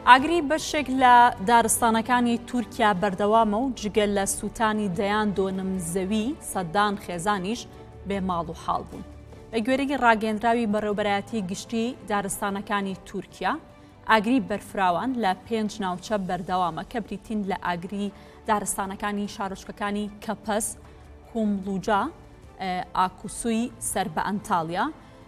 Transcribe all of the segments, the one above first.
ئاگری بەشێک لە دارستانەکانی تورکیا بەردەوامە و جگەل لە سووتانی دەیان دۆنم زەوی سەدان خێزانیش بێماڵ و حاڵ بوون. بە گوێرەی ڕاگەندراوی بەڕێوەبەرایەتی گشتی دارستانەکانی تورکیا، ئاگری بەرفراوان لە 5 ناوچە بەردەوامە کە بریتین لە ئاگری دارستانەکانی شارۆچکەکانی کەپەس، کومڵوجا، ئاکوسوی سەر بە ئەنتالیا،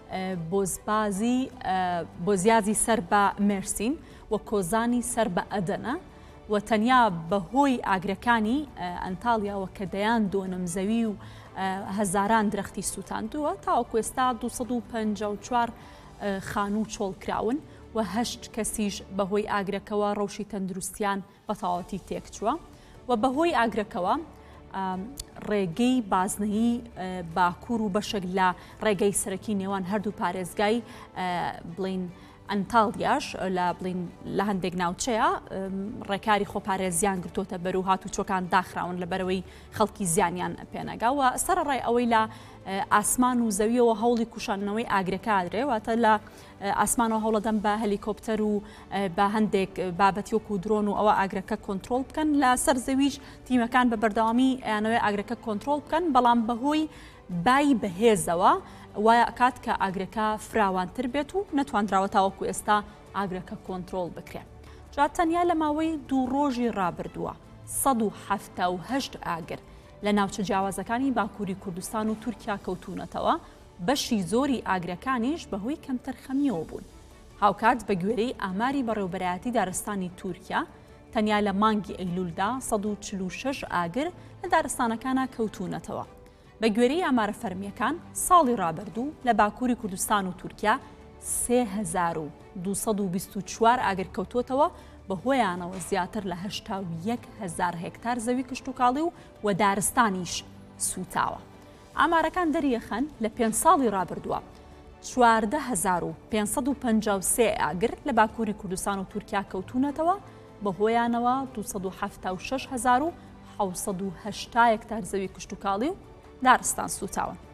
بۆزیازی سەر بە مێرسین و کۆزانی سەر بە ئەدەنە و تەنیا بەهۆی ئاگرەکانی ئەنتالیاوە کە دەیان دۆنم زەوی و هەزاران درەختی سووتاندووە تاوەکو ئێستا 254 خانوو چۆڵکراون و 8 کەسیش بەهۆی ئاگرەکەوە ڕەوشی تەندروستیان بەتەواوەتی تێکچووە و بەهۆی ئاگرەکەوە ڕێگەی بازنەیی باکوور و بەشێک لە ڕێگەی سەرەکی نێوان هەردوو پارێزگای بڵین ئەنتالیاش لە هەندێک ناوچەیە ڕێکاری خۆپارێزیان گرتوتە بەر و هاتوچۆکان داخراون لەبەرەوەی خەڵکی زیانیان پێنەگا و سەرڕای ئەوەی لە ئاسمان و زەویەوە هەوڵی کوشاندنەوەی ئاگرەکە ئادرێ واتە لە ئاسمانەوە هەوڵەدەم بە هەلیکۆپتەر و بە هەندێک بابەتی وەکو درۆن و ئەوە ئاگرەکە کۆنتترۆل بکەن لە سەر زەویش تیمەکان بە بەردەوامی یانەوەی ئاگرەکە کۆنتترۆل بکەن بەڵام بەهۆی بای بەهێزەوە وایە ئەکات کە ئاگرەکە فراوانتر بێت و نەتوانراوە تاوەکو ئێستا ئاگرەکە کۆنتترۆل بکرێت. جا تەنیا لە ماوەی 2 ڕۆژی ڕابردووە 178 ئاگر لە ناوچە جیاوازەکانی باکووری کوردستان و تورکیا کەوتونەتەوە، بەشی زۆری ئاگرەکانیش بەهۆی کەمتەرخەمیەوە بوون. هاوکات بە گوێرەی ئاماری بەڕێوەبەرایەتی دارستانی تورکیا تەنیا لە مانگی ئەیلولدا 146 ئاگر لە دارستانەکانە کەوتونەتەوە. بە گوێرەی ئامارە فەرمیەکان ساڵی ڕابردوو لە باکووری کوردستان و تورکیا 3224 ئاگر کەوتوتەوە بەهۆیانەوە زیاتر لە 81,000 هێکتار زەوی کشتوکاڵی و دارستانیش سوتاوە. ئامارەکان دەریەخەن لە 5 ساڵی ڕابردووە 14,553 ئاگر لە باکووری کوردستان و تورکیا کەوتونەتەوە بەهۆیانەوە 276,780 هێکتار زەوی کشتوکاڵی و دارستان سوتاوە.